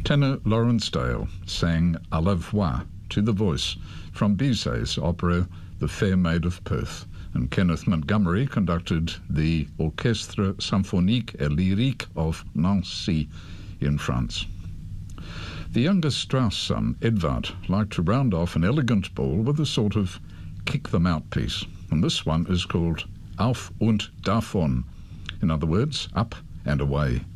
Tenor Lawrence Dale sang à la voix, to the voice, from Bizet's opera The Fair Maid of Perth, and Kenneth Montgomery conducted the Orchestre Symphonique et Lyrique of Nancy in France. The younger Strauss son, Edvard, liked to round off an elegant ball with a sort of kick-them-out piece, and this one is called Auf und Davon, in other words, up and away.